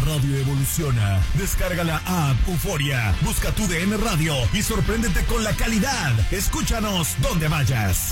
radio evoluciona. Descarga la app Euforia, busca tu DN Radio y sorpréndete con la calidad. Escúchanos donde vayas.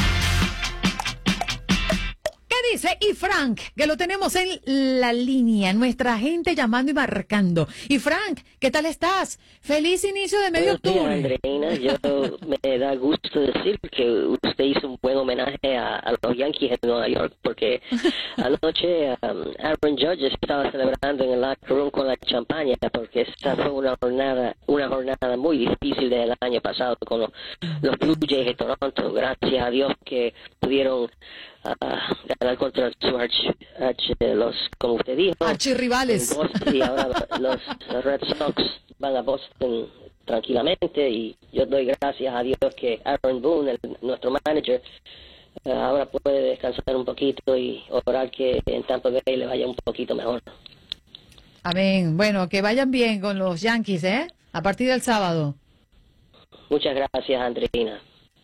¿Qué dice? Y Frank, que lo tenemos en la línea, nuestra gente llamando y marcando. Y Frank, ¿qué tal estás? Feliz inicio de medio octubre. Andreina, yo me da gusto decir que usted hizo un buen homenaje a los Yankees en Nueva York, porque anoche Aaron Judge estaba celebrando en el locker room con la champaña, porque esta fue una jornada muy difícil del año pasado con los Blue Jays de Toronto. Gracias a Dios que pudieron ganar contra los, como usted dijo, archirrivales. Y ahora los Red Sox van a Boston tranquilamente, y yo doy gracias a Dios que Aaron Boone, nuestro manager, ahora puede descansar un poquito y orar que en Tampa Bay le vaya un poquito mejor. Amén. Bueno, que vayan bien con los Yankees, a partir del sábado. Muchas gracias, Andreina.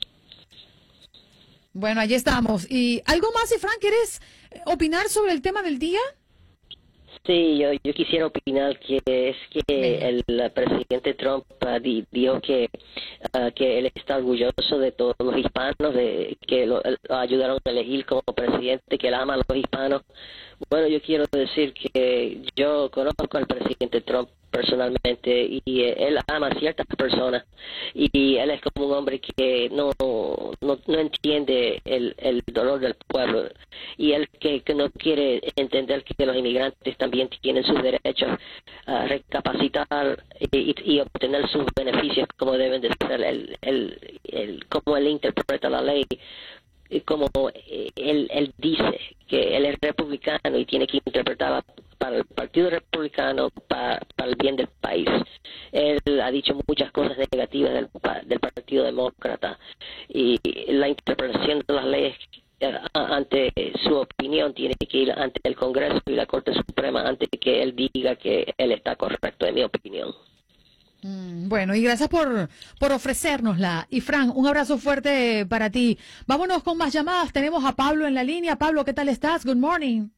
Bueno, allí estamos. ¿Y algo más, Frank, quieres opinar sobre el tema del día? Sí, yo quisiera opinar que es que el presidente Trump dijo que él está orgulloso de todos los hispanos, de que lo ayudaron a elegir como presidente, que él ama a los hispanos. Bueno, yo quiero decir que yo conozco al presidente Trump personalmente y él ama a ciertas personas, y él es como un hombre que no entiende el dolor del pueblo, y él que no quiere entender que los inmigrantes también tienen sus derechos a recapacitar y obtener sus beneficios como deben de ser, como él interpreta la ley. Como él dice que él es republicano y tiene que interpretarla para el Partido Republicano, para el bien del país. Él ha dicho muchas cosas negativas del Partido Demócrata, y la interpretación de las leyes ante su opinión tiene que ir ante el Congreso y la Corte Suprema antes de que él diga que él está correcto, en mi opinión. Bueno, y gracias por ofrecérnosla. Y Frank, un abrazo fuerte para ti. Vámonos con más llamadas. Tenemos a Pablo en la línea. Pablo, ¿qué tal estás? Good morning.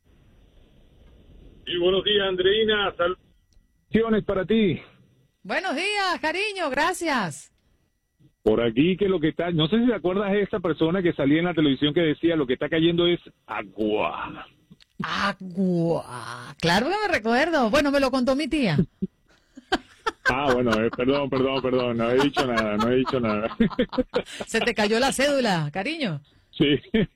Sí, buenos días, Andreina. Salutaciones para ti. Buenos días, cariño. Gracias. Por aquí que lo que está, no sé si te acuerdas de esta persona que salía en la televisión que decía lo que está cayendo es agua. Agua. Claro que me recuerdo. Bueno, me lo contó mi tía. Bueno, perdón, no he dicho nada. Se te cayó la cédula, cariño. Sí,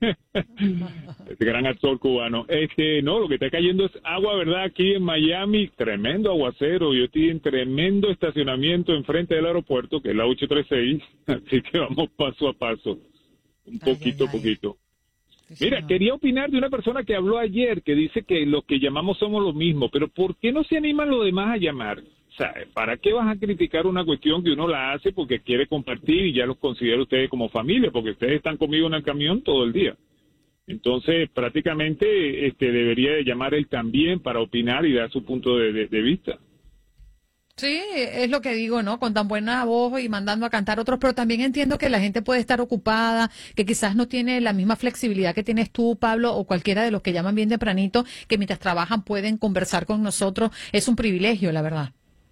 este gran actor cubano. No, lo que está cayendo es agua, ¿verdad? Aquí en Miami, tremendo aguacero. Yo estoy en tremendo estacionamiento enfrente del aeropuerto, que es la 836, así que vamos paso a paso, un poquito. Mira, quería opinar de una persona que habló ayer, que dice que los que llamamos somos los mismos, pero ¿por qué no se animan los demás a llamar? O sea, ¿para qué vas a criticar una cuestión que uno la hace porque quiere compartir y ya los considera ustedes como familia? Porque ustedes están conmigo en el camión todo el día. Entonces, prácticamente debería de llamar él también para opinar y dar su punto de vista. Sí, es lo que digo, ¿no? Con tan buena voz y mandando a cantar otros, pero también entiendo que la gente puede estar ocupada, que quizás no tiene la misma flexibilidad que tienes tú, Pablo, o cualquiera de los que llaman bien tempranito, que mientras trabajan pueden conversar con nosotros. Es un privilegio, la verdad.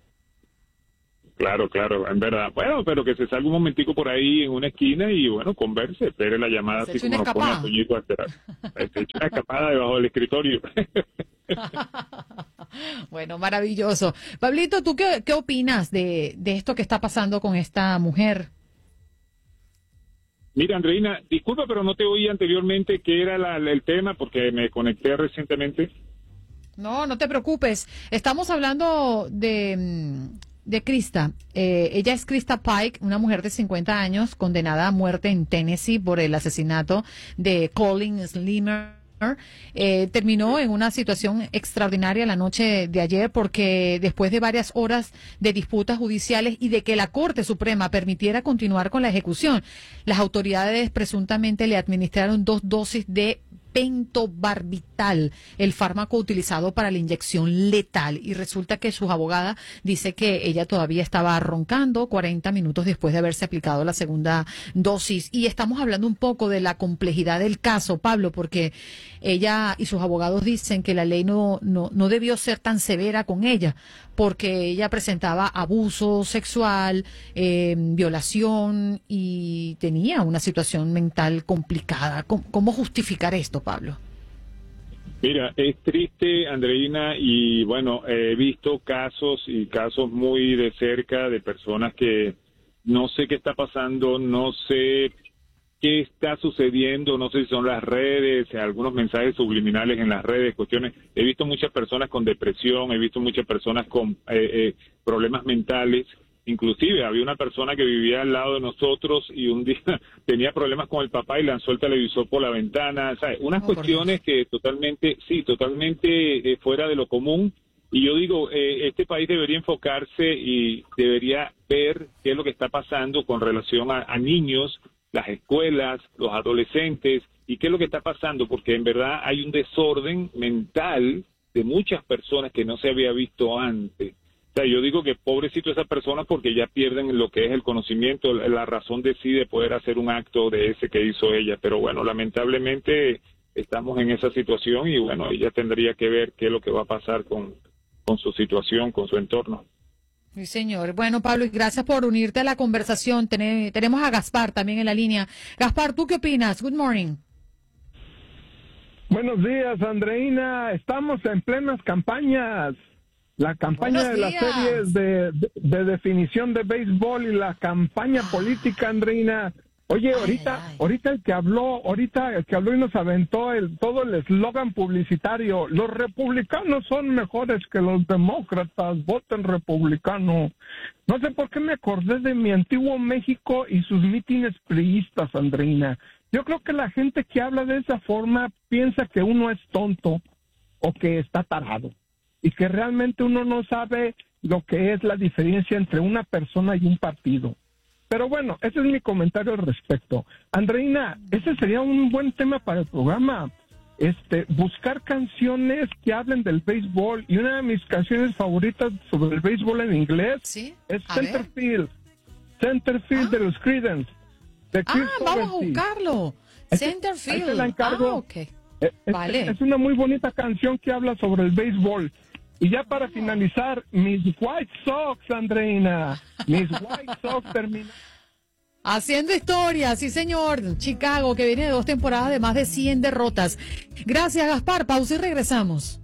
Claro, en verdad. Bueno, pero que se salga un momentico por ahí en una esquina y, bueno, converse, espere la llamada así como nos pone a Toñito a esperar. Se echa una escapada debajo del escritorio. Bueno, maravilloso. Pablito, ¿tú qué opinas de esto que está pasando con esta mujer? Mira, Andreina, disculpa, pero no te oí anteriormente qué era el tema porque me conecté recientemente. No te preocupes. Estamos hablando de Krista. Ella es Krista Pike, una mujer de 50 años condenada a muerte en Tennessee por el asesinato de Colin Slimer. Terminó en una situación extraordinaria la noche de ayer porque después de varias horas de disputas judiciales y de que la Corte Suprema permitiera continuar con la ejecución, las autoridades presuntamente le administraron 2 dosis de pentobarbital, el fármaco utilizado para la inyección letal. Y resulta que su abogada dice que ella todavía estaba roncando 40 minutos después de haberse aplicado la segunda dosis. Y estamos hablando un poco de la complejidad del caso, Pablo, porque ella y sus abogados dicen que la ley no debió ser tan severa con ella, porque ella presentaba abuso sexual, violación y tenía una situación mental complicada. ¿Cómo justificar esto, Pablo? Mira, es triste, Andreina, y bueno, he visto casos muy de cerca de personas que no sé qué está pasando, no sé qué está sucediendo, no sé si son las redes, algunos mensajes subliminales en las redes, cuestiones. He visto muchas personas con depresión, he visto muchas personas con problemas mentales. Inclusive había una persona que vivía al lado de nosotros y un día tenía problemas con el papá y lanzó el televisor por la ventana, ¿sabes? Unas cuestiones que totalmente fuera de lo común. Y yo digo, este país debería enfocarse y debería ver qué es lo que está pasando con relación a niños, las escuelas, los adolescentes, y qué es lo que está pasando, porque en verdad hay un desorden mental de muchas personas que no se había visto antes. O sea, yo digo que pobrecito esas personas porque ya pierden lo que es el conocimiento, la razón de sí de poder hacer un acto de ese que hizo ella. Pero bueno, lamentablemente estamos en esa situación y bueno, ella tendría que ver qué es lo que va a pasar con su situación, con su entorno. Sí, señor. Bueno, Pablo, y gracias por unirte a la conversación. Tenemos a Gaspar también en la línea. Gaspar, ¿tú qué opinas? Good morning. Buenos días, Andreina. Estamos en plenas campañas. La campaña de las series de definición de béisbol y la campaña política, Andreina. Oye, ahorita el que habló y nos aventó todo el eslogan publicitario. Los republicanos son mejores que los demócratas, voten republicano. No sé por qué me acordé de mi antiguo México y sus mítines priistas, Andreina. Yo creo que la gente que habla de esa forma piensa que uno es tonto o que está tarado, y que realmente uno no sabe lo que es la diferencia entre una persona y un partido. Pero bueno, ese es mi comentario al respecto. Andreina, ese sería un buen tema para el programa. Buscar canciones que hablen del béisbol, y una de mis canciones favoritas sobre el béisbol en inglés es Centerfield de los Creedence. Vamos a buscarlo. Centerfield. Te la encargo. Okay. Vale. Es una muy bonita canción que habla sobre el béisbol. Y ya para finalizar, mis White Sox, Andreina. Mis White Sox terminaron. Haciendo historia, sí señor. Chicago, que viene de 2 temporadas de más de 100 derrotas. Gracias, Gaspar. Pausa y regresamos.